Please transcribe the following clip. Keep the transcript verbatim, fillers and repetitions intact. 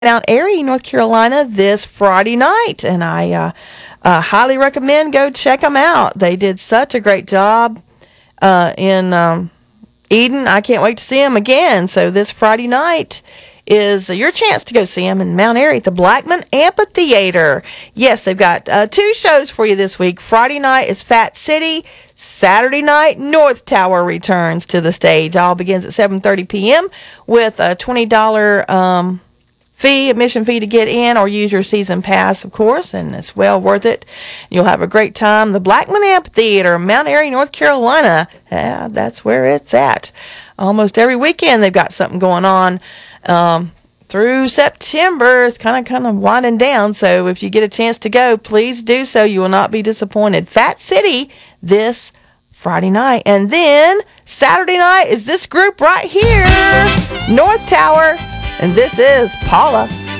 Mount Airy, North Carolina this Friday night, and I uh, uh, highly recommend go check them out. They did such a great job uh, in um, Eden. I can't wait to see them again. So this Friday night is your chance to go see them in Mount Airy at the Blackman Amphitheater. Yes, they've got uh, two shows for you this week. Friday night is Fat City. Saturday night, North Tower returns to the stage. All begins at seven thirty p.m. with a twenty dollars um, fee, admission fee to get in, or use your season pass, of course, and it's well worth it. You'll have a great time. The Blackman Amphitheater, Mount Airy, North Carolina. Yeah, that's where it's at. Almost every weekend they've got something going on. Um, through September, it's kind of kind of winding down, so if you get a chance to go, please do so. You will not be disappointed. Fat City this Friday night. And then Saturday night is this group right here, North Tower. And this is Paula.